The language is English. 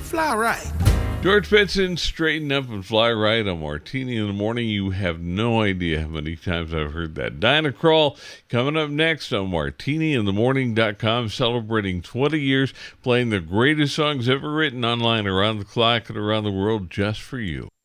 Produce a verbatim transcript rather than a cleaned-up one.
fly right. George Benson, Straighten Up and Fly Right on Martini in the Morning. You have no idea how many times I've heard that. Dinah Krall coming up next on martini in the morning dot com, celebrating twenty years, playing the greatest songs ever written online around the clock and around the world just for you.